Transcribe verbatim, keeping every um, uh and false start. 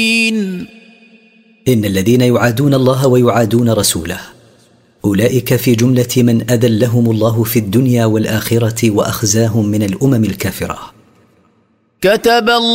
إن الذين يعادون الله ويعادون رسوله أولئك في جملة من أذلهم الله في الدنيا والآخرة وأخزاهم من الأمم الكافرة. كتب